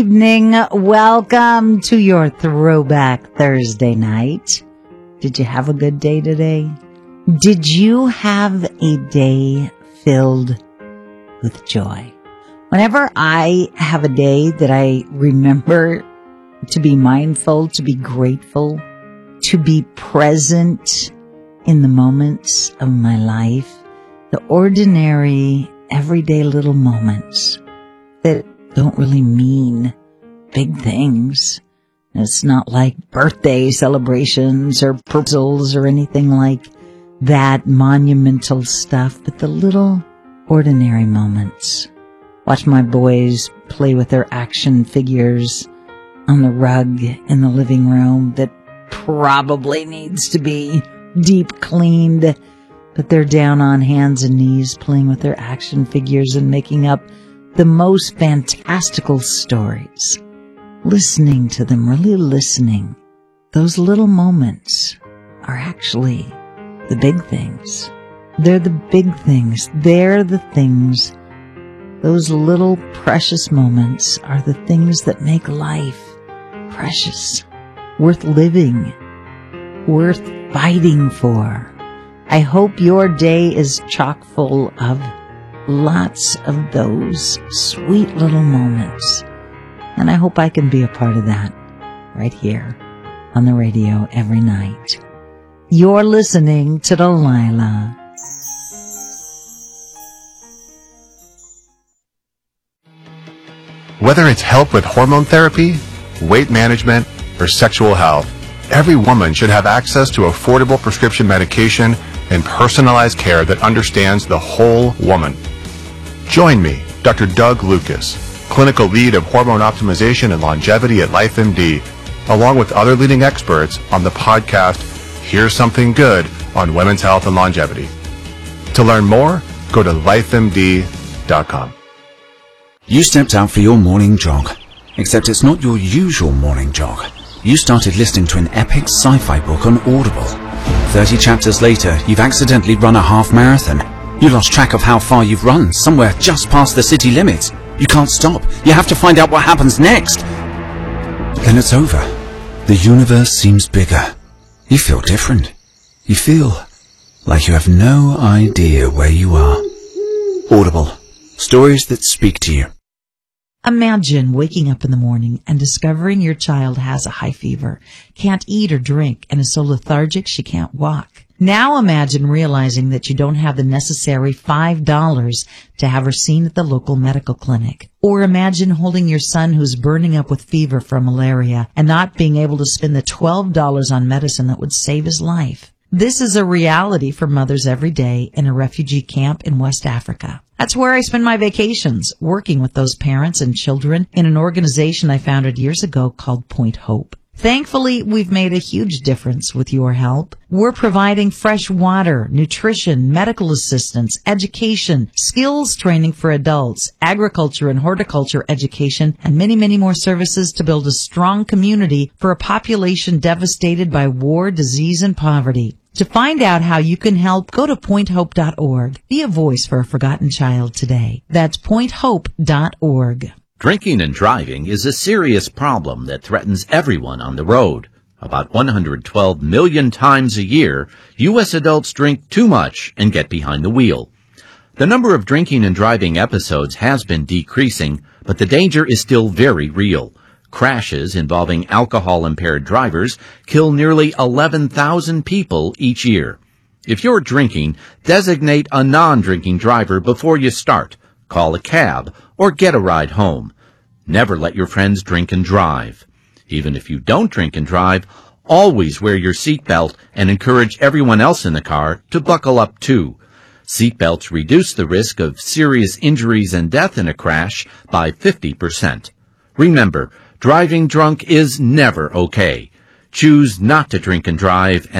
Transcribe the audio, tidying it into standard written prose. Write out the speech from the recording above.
Evening. Welcome to your Throwback Thursday night. Did you have a good day today? Did you have a day filled with joy? Whenever I have a day that I remember to be mindful, to be grateful, to be present in the moments of my life, the ordinary, everyday little moments that don't really mean big things. It's not like birthday celebrations or proposals or anything like that monumental stuff, but the little ordinary moments. Watch my boys play with their action figures on the rug in the living room that probably needs to be deep cleaned, but they're down on hands and knees playing with their action figures and making up the most fantastical stories. Listening to them, really listening. Those little moments are actually the big things. They're the big things. They're the things. Those little precious moments are the things that make life precious, worth living, worth fighting for. I hope your day is chock full of lots of those sweet little moments. And I hope I can be a part of that right here on the radio every night. You're listening to Delilah. Whether it's help with hormone therapy, weight management, or sexual health, every woman should have access to affordable prescription medication and personalized care that understands the whole woman. Join me, Dr. Doug Lucas, clinical lead of hormone optimization and longevity at LifeMD, along with other leading experts on the podcast, Here's Something Good on Women's Health and Longevity. To learn more, go to lifemd.com. You stepped out for your morning jog, except it's not your usual morning jog. You started listening to an epic sci-fi book on Audible. 30 chapters later, you've accidentally run a half marathon. You lost track of how far you've run, somewhere just past the city limits. You can't stop. You have to find out what happens next. Then it's over. The universe seems bigger. You feel different. You feel like you have no idea where you are. Audible. Stories that speak to you. Imagine waking up in the morning and discovering your child has a high fever, can't eat or drink, and is so lethargic she can't walk. Now imagine realizing that you don't have the necessary $5 to have her seen at the local medical clinic. Or imagine holding your son who's burning up with fever from malaria and not being able to spend the $12 on medicine that would save his life. This is a reality for mothers every day in a refugee camp in West Africa. That's where I spend my vacations, working with those parents and children in an organization I founded years ago called Point Hope. Thankfully, we've made a huge difference with your help. We're providing fresh water, nutrition, medical assistance, education, skills training for adults, agriculture and horticulture education, and many, many more services to build a strong community for a population devastated by war, disease, and poverty. To find out how you can help, go to pointhope.org. Be a voice for a forgotten child today. That's pointhope.org. Drinking and driving is a serious problem that threatens everyone on the road. About 112 million times a year, U.S. adults drink too much and get behind the wheel. The number of drinking and driving episodes has been decreasing, but the danger is still very real. Crashes involving alcohol-impaired drivers kill nearly 11,000 people each year. If you're drinking, designate a non-drinking driver before you start. Call a cab or get a ride home. Never let your friends drink and drive. Even if you don't drink and drive, always wear your seatbelt and encourage everyone else in the car to buckle up too. Seatbelts reduce the risk of serious injuries and death in a crash by 50%. Remember, driving drunk is never okay. Choose not to drink and drive